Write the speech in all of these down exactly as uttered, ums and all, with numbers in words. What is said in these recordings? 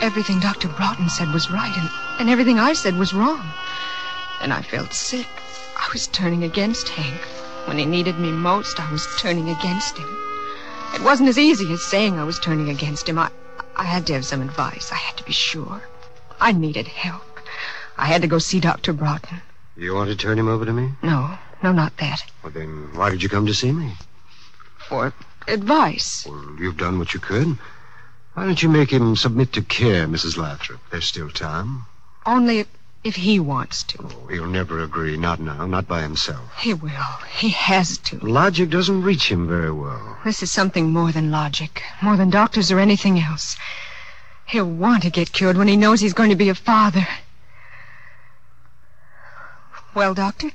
everything Doctor Broughton said was right, and, and everything I said was wrong. And I felt sick. I was turning against Hank. When he needed me most, I was turning against him. It wasn't as easy as saying I was turning against him. I, I had to have some advice. I had to be sure. I needed help. I had to go see Doctor Broughton. You want to turn him over to me? No, no, not that. Well, then why did you come to see me? For advice. Well, you've done what you could. Why don't you make him submit to care, Missus Lathrop? There's still time. Only if, if he wants to. Oh, he'll never agree. Not now. Not by himself. He will. He has to. Logic doesn't reach him very well. This is something more than logic. More than doctors or anything else. He'll want to get cured when he knows he's going to be a father. Well, Doctor?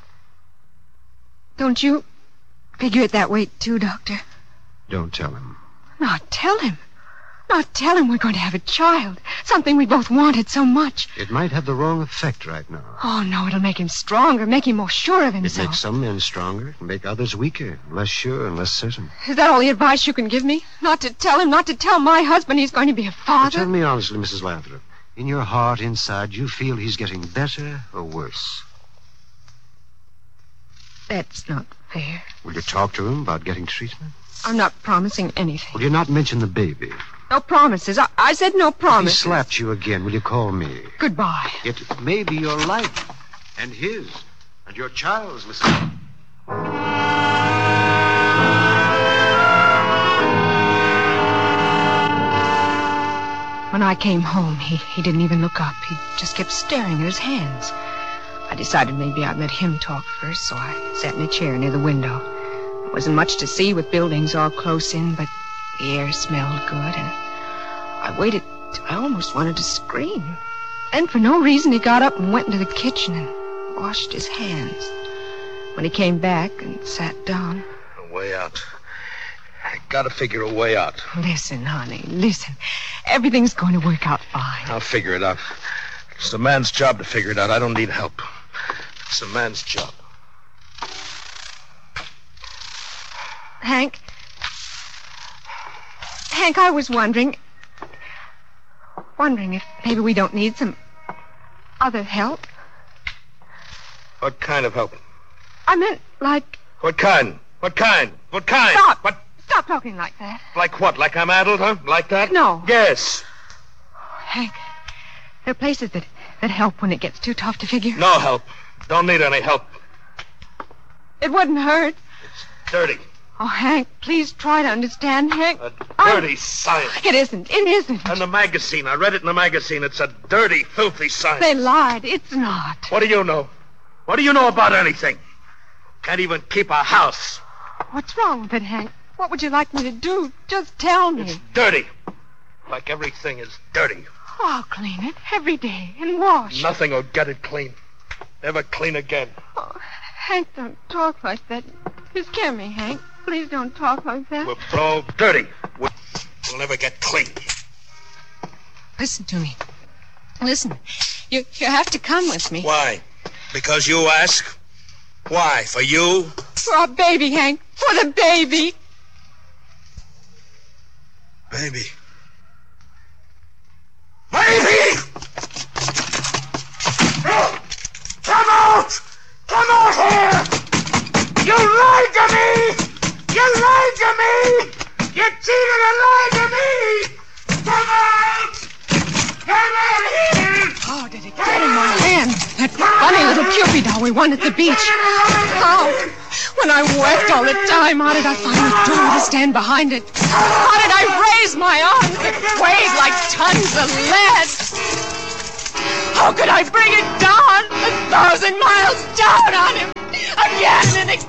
Don't you figure it that way, too, Doctor? Don't tell him. Not tell him. Not tell him we're going to have a child. Something we both wanted so much. It might have the wrong effect right now. Oh, no, it'll make him stronger, make him more sure of It himself. makes some men stronger, and make others weaker, less sure and less certain. Is that all the advice you can give me? Not to tell him, not to tell my husband he's going to be a But father? tell me honestly, Missus Lathrop, in your heart inside, you feel he's getting better or worse? That's not fair. Will you talk to him about getting treatment? I'm not promising anything. Will you not mention the baby? No promises. I, I said no If he promises. slapped you again, will you call me? Goodbye. It may be your life, and his, and your child's, Missus When I came home, he, he didn't even look up. He just kept staring at his hands. I decided maybe I'd let him talk first, so I sat in a chair near the window. There wasn't much to see with buildings all close in, but the air smelled good, and I waited till I almost wanted to scream. Then, for no reason, he got up and went into the kitchen and washed his hands. When he came back and sat down... A way out. I gotta figure a way out. Listen, honey, listen. Everything's going to work out fine. I'll figure it out. It's the man's job to figure it out. I don't need help. It's the man's job. Hank? Hank, I was wondering... Wondering if maybe we don't need some other help. What kind of help? I meant like... What kind? What kind? What kind? Stop! What? Stop talking like that. Like what? Like I'm addled, huh? Like that? No. Yes. Hank, there are places that, that help when it gets too tough to figure. No help. Don't need any help. It wouldn't hurt. It's dirty. Oh, Hank, please try to understand, Hank. A I- dirty science. It isn't. It isn't. And the magazine. I read it in the magazine. It's a dirty, filthy science. They lied. It's not. What do you know? What do you know about anything? Can't even keep a house. What's wrong with it, Hank? What would you like me to do? Just tell me. It's dirty. Like everything is dirty. Oh, I'll clean it every day and wash. Nothing will get it clean. Never clean again. Oh, Hank, don't talk like that. You scare me, Hank. Please don't talk like that. We're all dirty. We'll, we'll never get clean. Listen to me. Listen. You you have to come with me. Why? Because you ask? Why? For you? For our baby, Hank. For the baby. Baby. Baby! Come out! Come out here! You lied to me! You lied to me! You cheated and lied to me! Come out! Come out here! Oh, did it get in my hand? That funny little Cupid doll we won at the beach. How? When I wept all the time, how did I find the door to stand behind it? How did I raise my arms that weighed like tons of lead? How could I bring it down, a thousand miles down on him, again and again?